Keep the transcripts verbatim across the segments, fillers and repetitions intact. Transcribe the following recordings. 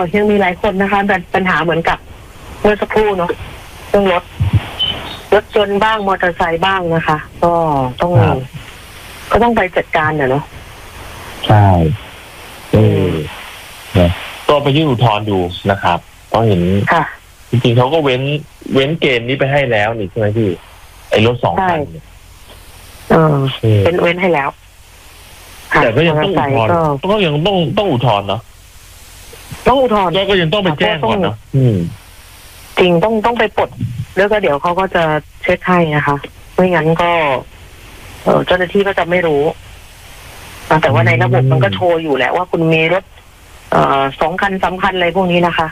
ยังมีหลายคนนะคะแต่ปัญหาเหมือนกับเมื่อสักครู่เนาะเรื่องรถรถยนต์บ้างมอเตอร์ไซค์บ้างนะคะก็ต้องก็ต้องไปจัดการเนาะใช่เออก็ไปยื่นอุทธรณ์ดูนะครับเพราะเห็นจริงๆเขาก็เว้นเว้นเกณฑ์นี้ไปให้แล้วนี่ใช่ไหมพี่ไอ้รถสองคันเออเป็นเว้นให้แล้วแต่ก็ยังต้องอุทธรณ์ก็ยังต้องต้องอุทธรณ์เนาะต้องอุทธรณ์ก็ยังต้องไปแจ้งก่อนเนาะจริงต้องต้องไปปลดแล้วก็เดี๋ยวเขาก็จะเช็คให้นะคะไม่งั้นก็เออเจ้าหน้าที่ก็จะไม่รู้แต่ว่าในระบบมันก็โชว์อยู่แหละว่าคุณมีรถเอ่อสองคันสามคันอะไรพวกนี้นะคะ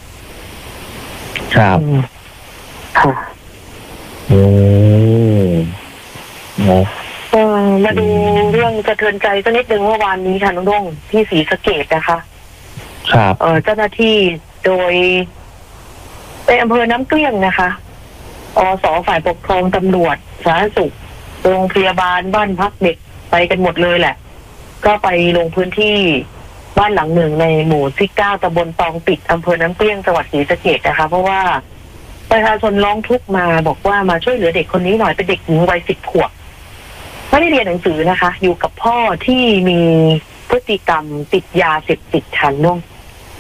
ครับค่ะอืมเออมาดูเรื่องสะเทือนใจสักนิดนึงเมื่อวานนี้ค่ะน้องดงที่ศรีสะเกษนะคะครับเออเจ้าหน้าที่โดยในอำเภอน้ำเกลี้ยงนะคะอส.ฝ่ายปกครองตำรวจสาธารณสุขโรงพยาบาลบ้านพักเด็กไปกันหมดเลยแหละก็ไปลงพื้นที่บ้านหลังหนึ่งในหมู่ที่เก้าตำบลตองปิดอำเภอน้ำเกลี้ยงจังหวัดศรีสะเกษนะคะเพราะว่าประชาชนร้องทุกข์มาบอกว่ามาช่วยเหลือเด็กคนนี้หน่อยเป็นเด็กหญิงวัยสิบขวบไม่ได้เรียนหนังสือนะคะอยู่กับพ่อที่มีพฤติกรรมติดยาเสพติดฉันน้อง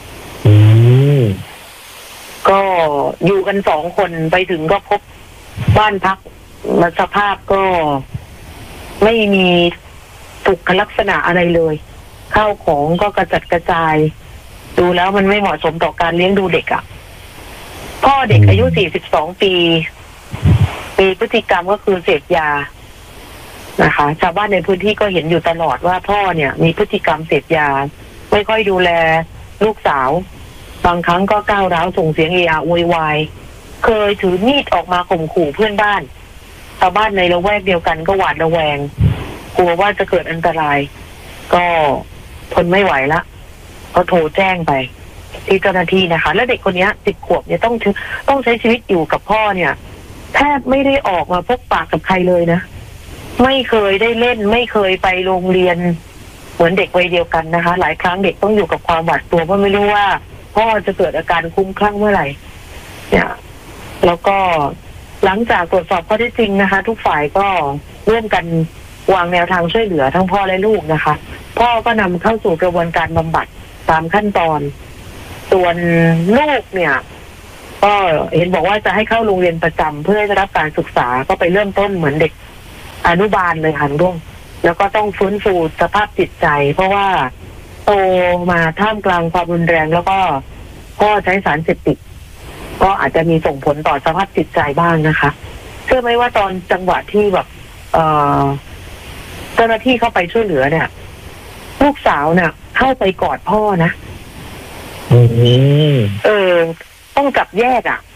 ก็อยู่กันสองคนไปถึงก็พบบ้านพักมาสภาพก็ไม่มีสุขลักษณะอะไรเลยข้าวของก็กระจัดกระจายดูแล้วมันไม่เหมาะสมต่อการเลี้ยงดูเด็กอ่ะพ่อเด็กอายุสี่สิบสองปีมีพฤติกรรมก็คือเสพยานะคะชาวบ้านในพื้นที่ก็เห็นอยู่ตลอดว่าพ่อเนี่ยมีพฤติกรรมเสพยาไม่ค่อยดูแลลูกสาวบางครั้งก็ก้าวร้าวส่งเสียงเอะอะโวยวายเคยถือมีดออกมาข่มขู่เพื่อนบ้านชาวบ้านในละแวกเดียวกันก็หวาดระแวงกลัวว่าจะเกิดอันตรายก็ทนไม่ไหวละก็โทรแจ้งไปที่เจ้าหน้าที่นะคะแล้วเด็กคนนี้สิบขวบเนี่ยต้องต้องใช้ชีวิตอยู่กับพ่อเนี่ยแทบไม่ได้ออกมาพบปะกับใครเลยนะไม่เคยได้เล่นไม่เคยไปโรงเรียนเหมือนเด็กวัยเดียวกันนะคะหลายครั้งเด็กต้องอยู่กับความหวาดกลัวเพราะไม่รู้ว่าพ่อจะเกิดอาการคลุ้มคลั่งเมื่อไหร่เนี่ยแล้วก็หลังจากตรวจสอบข้อเท็จจริงนะคะทุกฝ่ายก็ร่วมกันวางแนวทางช่วยเหลือทั้งพ่อและลูกนะคะพ่อก็นำเข้าสู่กระบวนการบำบัดตามขั้นตอนส่วนลูกเนี่ยก็เห็นบอกว่าจะให้เข้าโรงเรียนประจำเพื่อให้ได้รับการศึกษาก็ไปเริ่มต้นเหมือนเด็กอนุบาลเลยค่ะรุ่งแล้วก็ต้องฟื้นฟูสภาพจิตใจเพราะว่าโตมาท่ามกลางความรุนแรงแล้วก็ก็ใช้สารเสพติดก็อาจจะมีส่งผลต่อสภาพจิตใจบ้างนะคะเชื่อไหมว่าตอนจังหวะที่แบบเอ่อเจ้าหน้าที่เข้าไปช่วยเหลือเนี่ยลูกสาวเนี่ยเข้าไปกอดพ่อนะเออต้องจับแยกอ่ะ